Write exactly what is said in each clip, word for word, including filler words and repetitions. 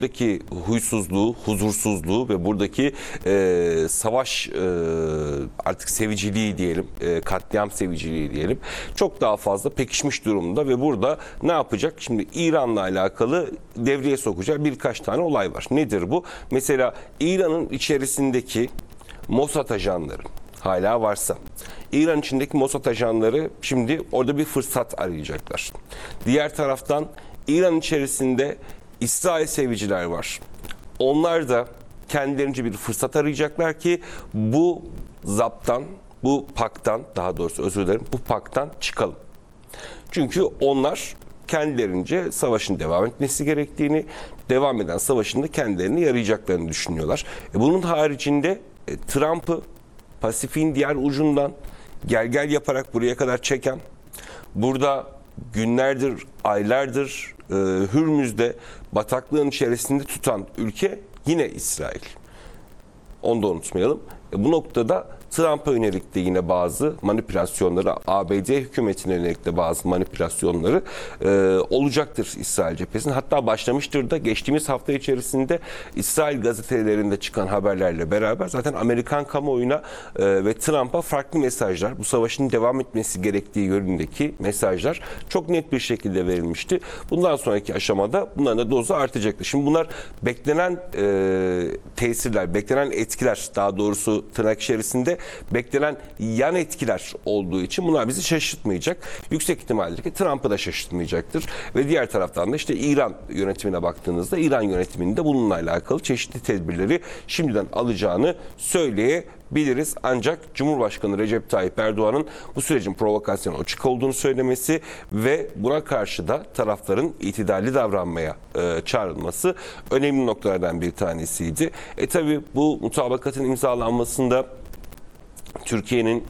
buradaki huysuzluğu, huzursuzluğu ve buradaki e, savaş e, artık seviciliği diyelim, e, katliam seviciliği diyelim çok daha fazla pekişmiş durumda ve burada ne yapacak? Şimdi İran'la alakalı devreye sokacak birkaç tane olay var. Nedir bu? Mesela İran'ın içerisindeki Mossad ajanları hala varsa, İran içindeki Mossad ajanları şimdi orada bir fırsat arayacaklar. Diğer taraftan İran içerisinde İsrail seviciler var. Onlar da kendilerince bir fırsat arayacaklar ki bu zaptan, bu paktan, daha doğrusu özür dilerim, bu paktan çıkalım. Çünkü onlar kendilerince savaşın devam etmesi gerektiğini, devam eden savaşın da kendilerini yarayacaklarını düşünüyorlar. E bunun haricinde e, Trump'ı Pasifik'in diğer ucundan gel gel yaparak buraya kadar çeken, burada günlerdir, aylardır e, Hürmüz'de bataklığın içerisinde tutan ülke yine İsrail. Onu da unutmayalım. E, bu noktada Trump'a yönelik de yine bazı manipülasyonları, A B D hükümetine yönelik de bazı manipülasyonları e, olacaktır İsrail cephesinin. Hatta başlamıştır da geçtiğimiz hafta içerisinde İsrail gazetelerinde çıkan haberlerle beraber zaten Amerikan kamuoyuna e, ve Trump'a farklı mesajlar, bu savaşın devam etmesi gerektiği yönündeki mesajlar çok net bir şekilde verilmişti. Bundan sonraki aşamada bunların da dozu artacaktır. Şimdi bunlar beklenen e, tesirler, beklenen etkiler, daha doğrusu tırnak içerisinde beklenen yan etkiler olduğu için bunlar bizi şaşırtmayacak. Yüksek ihtimalle ki Trump'ı da şaşırtmayacaktır. Ve diğer taraftan da işte İran yönetimine baktığınızda İran yönetiminin de bununla alakalı çeşitli tedbirleri şimdiden alacağını söyleyebiliriz. Ancak Cumhurbaşkanı Recep Tayyip Erdoğan'ın bu sürecin provokasyona açık olduğunu söylemesi ve buna karşı da tarafların itidalli davranmaya e, çağrılması önemli noktalardan bir tanesiydi. E tabi bu mutabakatın imzalanmasında Türkiye'nin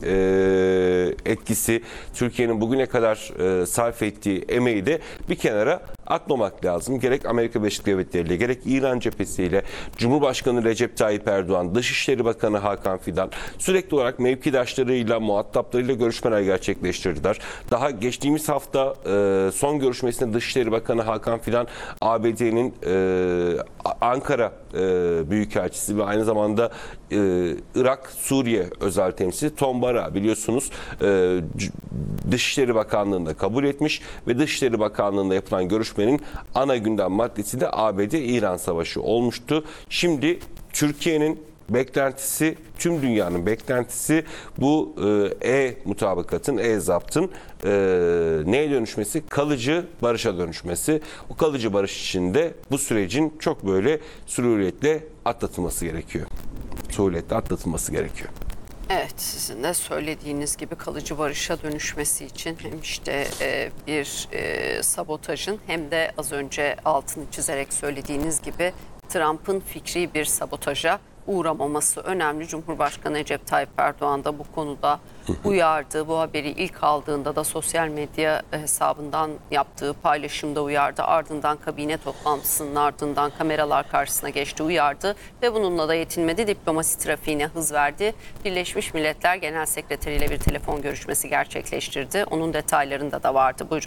e, etkisi, Türkiye'nin bugüne kadar e, sarf ettiği emeği de bir kenara atmamak lazım. Gerek Amerika Birleşik Devletleri ile, gerek İran cephesiyle, Cumhurbaşkanı Recep Tayyip Erdoğan, Dışişleri Bakanı Hakan Fidan sürekli olarak mevkidaşlarıyla, muhataplarıyla görüşmeler gerçekleştirdiler. Daha geçtiğimiz hafta e, son görüşmesinde Dışişleri Bakanı Hakan Fidan, A B D'nin e, Ankara e, Büyükelçisi ve aynı zamanda e, Irak, Suriye özel temsilcisi Tom Barra biliyorsunuz e, Dışişleri Bakanlığı'nda kabul etmiş ve Dışişleri Bakanlığı'nda yapılan görüşmenin ana gündem maddesi de A B D-İran savaşı olmuştu. Şimdi Türkiye'nin beklentisi, tüm dünyanın beklentisi bu e, e-mutabakatın, e-zaptın e, neye dönüşmesi? Kalıcı barışa dönüşmesi. O kalıcı barış için de bu sürecin çok böyle süruriyetle atlatılması gerekiyor. Süruriyetle atlatılması gerekiyor. Evet, sizin de söylediğiniz gibi kalıcı barışa dönüşmesi için hem işte e, bir e, sabotajın hem de az önce altını çizerek söylediğiniz gibi Trump'ın fikri bir sabotaja uğramaması önemli. Cumhurbaşkanı Recep Tayyip Erdoğan da bu konuda uyardı. Bu haberi ilk aldığında da sosyal medya hesabından yaptığı paylaşımda uyardı. Ardından kabine toplantısının ardından kameralar karşısına geçti, uyardı ve bununla da yetinmedi. Diplomasi trafiğine hız verdi. Birleşmiş Milletler Genel Sekreteri ile bir telefon görüşmesi gerçekleştirdi. Onun detaylarında da vardı. Buyurun.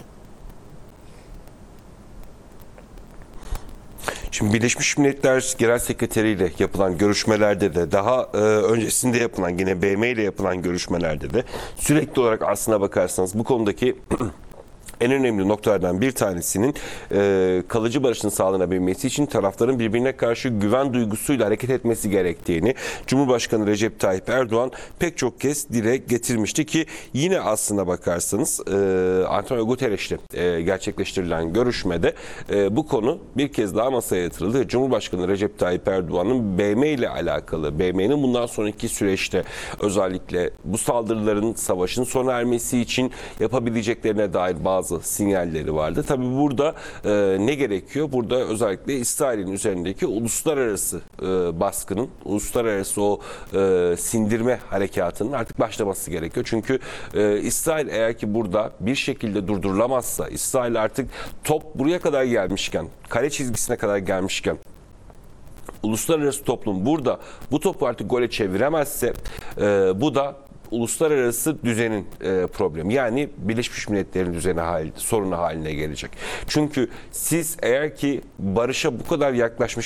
Şimdi Birleşmiş Milletler Genel Sekreteri ile yapılan görüşmelerde de daha e, öncesinde yapılan yine B M ile yapılan görüşmelerde de sürekli olarak aslına bakarsanız bu konudaki en önemli noktalardan bir tanesinin e, kalıcı barışın sağlanabilmesi için tarafların birbirine karşı güven duygusuyla hareket etmesi gerektiğini Cumhurbaşkanı Recep Tayyip Erdoğan pek çok kez dile getirmişti ki yine aslına bakarsanız e, Antonio Guterres ile e, gerçekleştirilen görüşmede e, bu konu bir kez daha masaya yatırıldı. Cumhurbaşkanı Recep Tayyip Erdoğan'ın B M ile alakalı, B M'nin bundan sonraki süreçte özellikle bu saldırıların, savaşın sona ermesi için yapabileceklerine dair bazı sinyalleri vardı. Tabii burada e, ne gerekiyor? Burada özellikle İsrail'in üzerindeki uluslararası e, baskının, uluslararası o e, sindirme harekatının artık başlaması gerekiyor. Çünkü e, İsrail eğer ki burada bir şekilde durdurulamazsa, İsrail artık top buraya kadar gelmişken, kale çizgisine kadar gelmişken, uluslararası toplum burada bu topu artık gole çeviremezse e, bu da uluslararası düzenin e, problemi. Yani Birleşmiş Milletler'in düzeni hal, sorunu haline gelecek. Çünkü siz eğer ki barışa bu kadar yaklaşmış